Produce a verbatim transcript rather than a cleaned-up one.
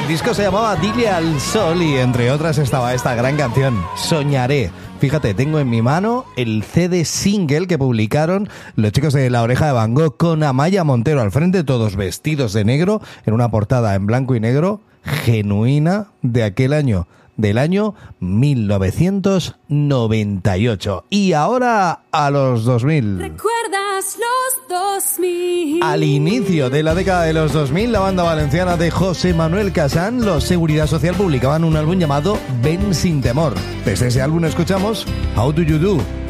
El disco se llamaba Dile al Sol y entre otras estaba esta gran canción, Soñaré. Fíjate, tengo en mi mano el C D single que publicaron los chicos de La Oreja de Van Gogh con Amaya Montero al frente, todos vestidos de negro, en una portada en blanco y negro, genuina de aquel año, del año mil novecientos noventa y ocho. Y ahora a los dos mil. ¿Recuerdas los dos mil? Al inicio de la década de los dos mil, la banda valenciana de José Manuel Casán, los Seguridad Social, publicaban un álbum llamado Ven sin temor. Desde ese álbum escuchamos How Do You Do.